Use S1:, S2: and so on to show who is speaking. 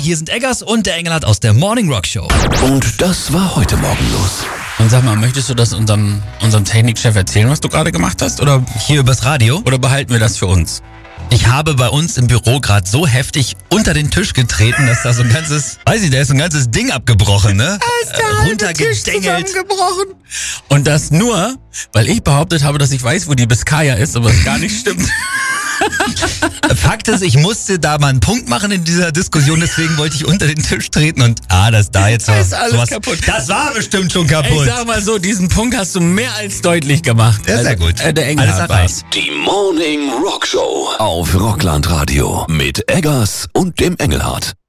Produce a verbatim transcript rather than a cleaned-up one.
S1: hier sind Eggers und der Engelhardt aus der Morning Rock Show.
S2: Und das war heute Morgen los.
S3: Und sag mal, möchtest du das unserem, unserem Technikchef erzählen, was du gerade gemacht hast? Oder,
S1: Hier übers Radio.
S3: oder behalten wir das für uns?
S1: Ich habe bei uns im Büro gerade so heftig unter den Tisch getreten, dass da so ein ganzes, weiß ich, da ist so ein ganzes Ding abgebrochen, ne? Äh, runtergedengelt.
S3: zusammengebrochen. Und das nur, weil ich behauptet habe, dass ich weiß, wo die Biskaya ist, aber es gar nicht stimmt.
S1: Fakt ist, ich musste da mal einen Punkt machen in dieser Diskussion, deswegen wollte ich unter den Tisch treten und ah, das da jetzt
S3: Da
S1: so,
S3: ist alles
S1: sowas,
S3: kaputt.
S1: Das war bestimmt schon
S3: Ich
S1: kaputt.
S3: sag mal so, diesen Punkt hast du mehr als deutlich gemacht.
S1: Ja, sehr gut.
S3: Äh, der
S1: Alles
S3: Engelhardt
S1: erreicht.
S3: war's.
S2: Die Morning Rock Show auf Rockland Radio mit Eggers und dem Engelhardt.